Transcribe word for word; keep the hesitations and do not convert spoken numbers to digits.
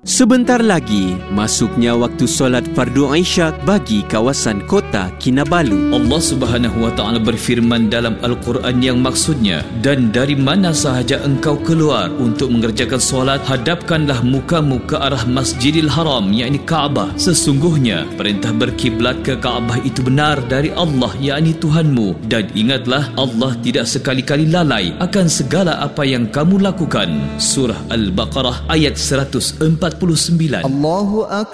Sebentar lagi, masuknya waktu solat fardu Isyak bagi kawasan kota Kinabalu. Allah Subhanahu wa taala berfirman dalam Al-Quran yang maksudnya, dan dari mana sahaja engkau keluar untuk mengerjakan solat, hadapkanlah mukamu ke arah Masjidil Haram, yakni Kaabah. Sesungguhnya perintah berkiblat ke Kaabah itu benar dari Allah, yakni Tuhanmu, dan ingatlah Allah tidak sekali-kali lalai akan segala apa yang kamu lakukan. Surah Al-Baqarah ayat seratus empat puluh sembilan. Allahu Akbar.